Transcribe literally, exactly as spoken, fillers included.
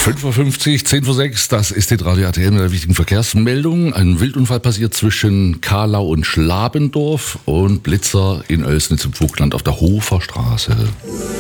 fünf Uhr fünfzig, zehn vor sechs, das ist die Radio A T M mit einer wichtigen Verkehrsmeldung. Ein Wildunfall passiert zwischen Kahlau und Schlabendorf und Blitzer in Oelsnitz im Vogtland auf der Hofer Straße.